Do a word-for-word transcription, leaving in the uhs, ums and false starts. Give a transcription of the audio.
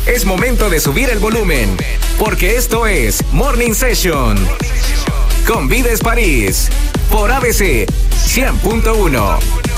Es momento de subir el volumen, porque esto es Morning Session con Vides París por A B C cien punto uno.